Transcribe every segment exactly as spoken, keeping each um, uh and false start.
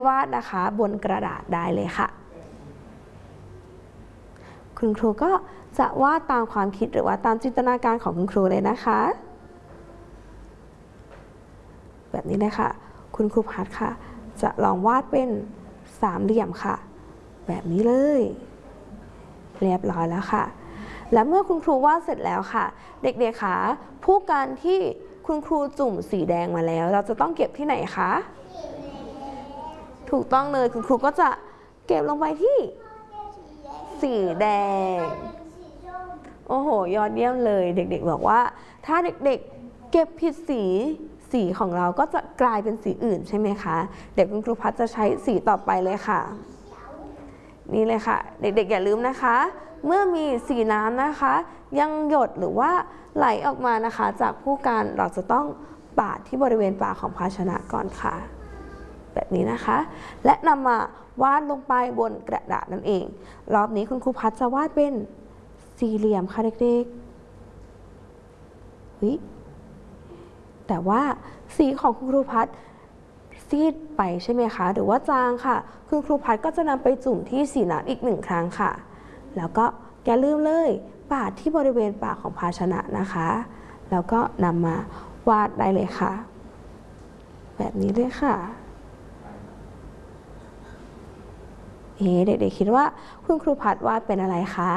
วาดนะคะบนกระดาษได้เลยค่ะคุณครูก็จะวาดตามความคิดหรือว่าตามจินตนาการของคุณครูเลยนะคะแบบนี้เลยค่ะคุณครูพัดค่ะจะลองวาดเป็นสามเหลี่ยมค่ะแบบนี้เลยเรียบร้อยแล้วค่ะและเมื่อคุณครูวาดเสร็จแล้วค่ะเด็กๆค่ะผู้การที่คุณครูจุ่มสีแดงมาแล้วเราจะต้องเก็บที่ไหนคะถูกต้องเลยคุณครูก็จะเก็บลงไปที่สีแดงโอ้โหยอดเยี่ยมเลยเด็กๆบอกว่าถ้าเด็กๆเก็บผิดสีสีของเราก็จะกลายเป็นสีอื่นใช่ไหมคะเด็กคุณครูพัดจะใช้สีต่อไปเลยค่ะนี่เลยค่ะเด็กๆอย่าลืมนะคะเมื่อมีสีน้ำนะคะยังหยดหรือว่าไหลออกมานะคะจากผู้การเราจะต้องปาดที่บริเวณปากของภาชนะก่อนค่ะแบบนี้นะคะและนำมาวาดลงไปบนกระดาษนั่นเองรอบนี้คุณครูพัดจะวาดเป็นสี่เหลี่ยมค่ะเด็กๆเฮ้ยแต่ว่าสีของคุณครูพัดซีดไปใช่ไหมคะหรือว่าจางค่ะคุณครูพัดก็จะนำไปจุ่มที่สีน้ำอีกหนึ่งครั้งค่ะแล้วก็อย่าลืมเลยปาดที่บริเวณปากของภาชนะนะคะแล้วก็นำมาวาดได้เลยค่ะแบบนี้เลยค่ะเอ๊ะเด็กๆคิดว่าคุณครูพัดวาดเป็นอะไรคะ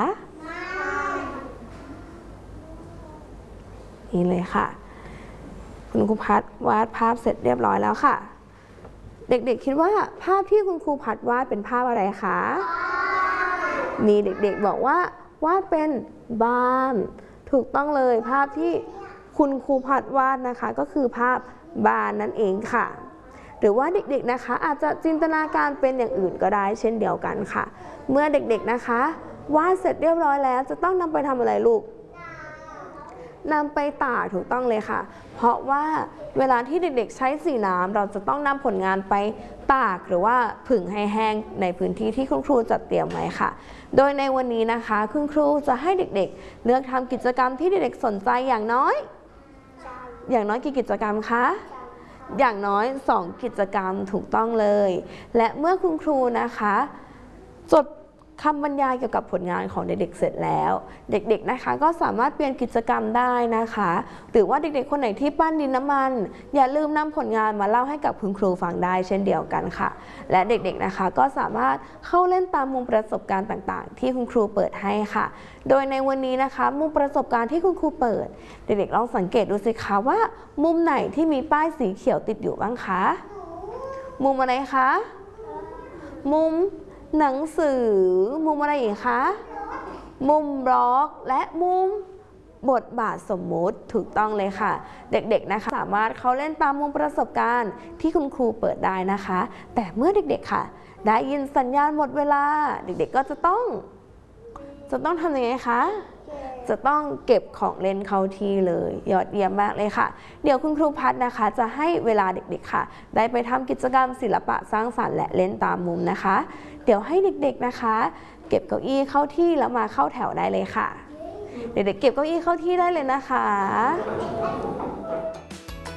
นี่เลยค่ะคุณครูพัดวาดภาพเสร็จเรียบร้อยแล้วค่ะเด็กๆคิดว่าภาพที่คุณครูพัดวาดเป็นภาพอะไรคะมีเด็กๆบอกว่าวาดเป็นบ้านถูกต้องเลยภาพที่คุณครูพัดวาดนะคะก็คือภาพบ้านนั่นเองค่ะหรือว่าเด็กๆนะคะอาจจะจินตนาการเป็นอย่างอื่นก็ได้เช่นเดียวกันค่ะเมื่อเด็กๆนะคะวาดเสร็จเรียบร้อยแล้วจะต้องนำไปทำอะไรลูกนำไปตากถูกต้องเลยค่ะเพราะว่าเวลาที่เด็กๆใช้สีน้ำเราจะต้องนำผลงานไปตากหรือว่าผึ่งให้แห้งในพื้นที่ที่คุณครูจัดเตรียมไว้ค่ะโดยในวันนี้นะคะคุณครูจะให้เด็กๆเลือกทำกิจกรรมที่เด็กๆสนใจอย่างน้อยอย่างน้อยกี่กิจกรรมคะอย่างน้อยสองกิจกรรมถูกต้องเลยและเมื่อคุณครูนะคะจดคำบรรยายเกี่ยวกับผลงานของเด็กๆเสร็จแล้วเด็กๆนะคะก็สามารถเปลี่ยนกิจกรรมได้นะคะหรือว่าเด็กๆคนไหนที่ปั้นดินน้ำมันอย่าลืมนำผลงานมาเล่าให้กับคุณครูฟังได้เช่นเดียวกันค่ะและเด็กๆนะคะก็สามารถเข้าเล่นตามมุมประสบการณ์ต่างๆที่คุณครูเปิดให้ค่ะโดยในวันนี้นะคะมุมประสบการณ์ที่คุณครูเปิดเด็กๆลองสังเกตดูสิคะว่ามุมไหนที่มีป้ายสีเขียวติดอยู่บ้างคะมุมอะไรคะมุมหนังสือมุมอะไรอีกคะมุมบล็อกและมุมบทบาทสมมุติถูกต้องเลยค่ะเด็กๆนะคะสามารถเขาเล่นตามมุมประสบการณ์ที่คุณครูเปิดได้นะคะแต่เมื่อเด็กๆค่ะได้ยินสัญญาณหมดเวลาเด็กๆก็จะต้องจะต้องทำยังไงคะจะต้องเก็บของเล่นเข้าที่เลยยอดเยี่ยมมากเลยค่ะเดี๋ยวคุณครูพัดนะคะจะให้เวลาเด็กๆค่ะได้ไปทำกิจกรรมศิลปะสร้างสรรค์และเล่นตามมุมนะคะเดี๋ยวให้เด็กๆนะคะเก็บเก้าอี้เข้าที่แล้วมาเข้าแถวได้เลยค่ะเด็กๆเก็บเก้าอี้เข้าที่ได้เลยนะคะ